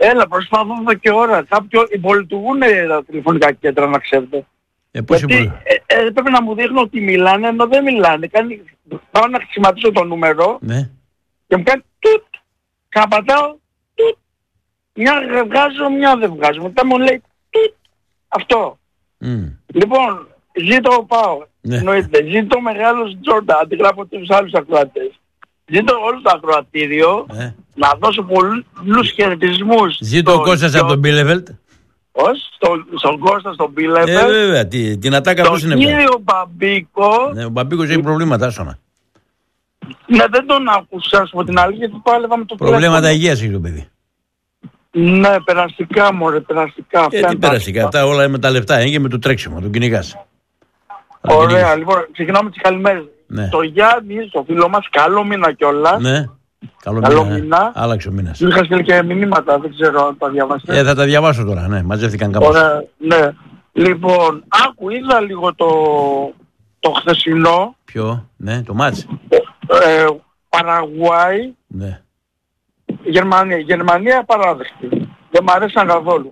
Έλα, προσπαθώ εδώ και ώρα. Υπολειτουργούν τα τηλεφωνικά κέντρα, να ξέρετε. Γιατί πρέπει να μου δείχνουν ότι μιλάνε, ενώ δεν μιλάνε. Πάω να χρησιμοποιήσω το νούμερο και μου κάνει τουτ. Καταπατάω τουτ. Μια βγάζω, μια δεν βγάζω. Μετά μου λέει τουτ. Αυτό. Λοιπόν, ζήτω πάω. Εννοείται. Ζήτω μεγάλος Τζόρντα. Αντιγράφω τους άλλους ακροατές. Ζήτω όλο το ακροατήριο να δώσω πολλούς χαιρετισμούς. Ζήτω ο Κώστας από τον Μπίλεβελτ. Στον Κώστα, στον Μπίλεβελτ. Βέβαια, την ατάκα πώς είναι. Τον κύριο Μπαμπίκο. Ναι, ο Μπαμπίκος έχει προβλήματα, άσονα. Ναι, δεν τον άκουσα, ας πω την αλήθεια, γιατί πάλευα με το προβλήματα υγείας έχει το παιδί. Ναι, περαστικά μωρέ, περαστικά. Τι περαστικά, αυτά όλα με τα λεφτά, είναι και με το τρέξιμο, τον κυνηγάς. Ωραία, λοιπόν, ξεκινάμε τις καλημέρες. Το Γιάννη, το φίλο μας, καλό μήνα κιόλας. Ναι. Καλό μήνα. Άλλαξε ο μήνας. Είχα στείλει και μηνύματα, δεν ξέρω αν τα διαβάσετε. Θα τα διαβάσω τώρα, ναι, μαζεύτηκαν κάπως. Ωραία, ναι. Λοιπόν, είδα λίγο το χθεσινό. Ποιο, ναι, το μάτς. Παραγουάη. Ναι. Γερμανία παράδεκτη. Δεν μ' αρέσαν καθόλου.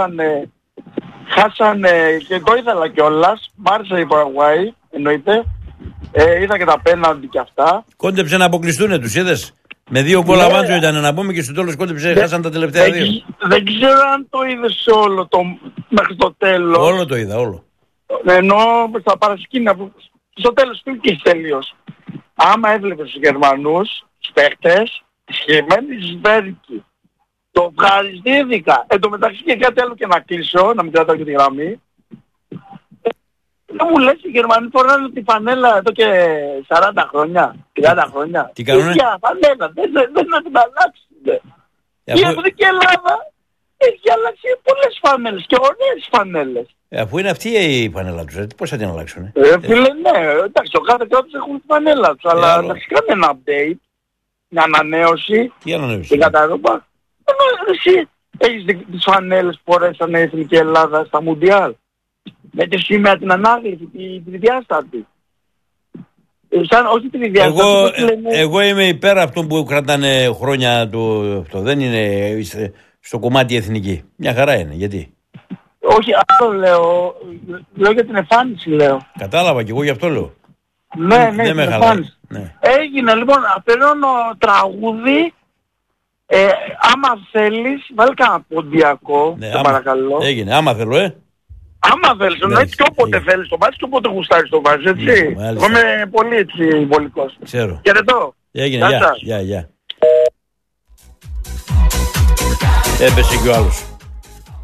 Χάσανε και το ήθελα κιόλας. Μ' άρεσε η Παραγουάη, εννοείται. Είδα και τα πέναντι και αυτά. Κόντεψε να αποκλειστούνε, τους είδες. Με 2 γκολ αβάντζο ήταν να πούμε και στο τέλος κόντεψε, χάσαν τα τελευταία 2. Δεν ξέρω αν το είδες όλο μέχρι το τέλος. Όλο το είδα, όλο. Ενώ στα παρασκήνια στο τέλος του και τελείως. Άμα έβλεπες τους Γερμανούς, τους παίχτες, τη σχημένη Σβέρκη. Το ευχαριστήθηκα. Εν τω μεταξύ και κάτι άλλο και να κλείσω, να μην κρατάω και τη γραμμή. Δεν μου λες οι Γερμανοί φοράνε τη φανέλα εδώ και 40 χρόνια, 30 χρόνια. Τι κάνουνε? Ίδια φανέλα, δεν να την αλλάξουν. Η Εθνική Ελλάδα έχει αλλάξει πολλές φανέλες και ωραίες φανέλες. Αφού είναι αυτή η φανέλα τους, πώς θα την αλλάξουνε? Φίλε, ναι, εντάξει, ο κάθε κράτος έχουν τη φανέλα τους, αλλά εντάξει, κάνε ένα update, μια ανανέωση. Τι ανανέωση? Την καταρρύπα. Εσύ έχεις τις φανέλες που φορέσανε η Εθνική Ελλάδα στα Μουντιάλ. Με τη σήμερα την ανάγλυφη, τη διάστατη. Όχι τη διάστατη. Εγώ είμαι υπέρ αυτών που κρατάνε χρόνια αυτό. Δεν είναι στο κομμάτι εθνική. Μια χαρά είναι. Γιατί? Όχι, αυτό λέω. Λέω για την εμφάνιση, λέω. Κατάλαβα και εγώ γι' αυτό λέω. Ναι, την εμφάνιση. Ναι. Έγινε λοιπόν, αφαιρώνω τραγούδι. Άμα θέλεις, βάλει κανένα ποντιακό. Ναι, σε παρακαλώ. Έγινε, άμα θέλω, Άμα θέλεις, εννοείται και όποτε θέλεις το βάζεις και όποτε γουστάρεις το βάζεις, έτσι. Εγώ είμαι πολύ έτσι βολικός. Ξέρω. Χαιρετώ. Έγινε, γεια. Έπεσε κι ο άλλος.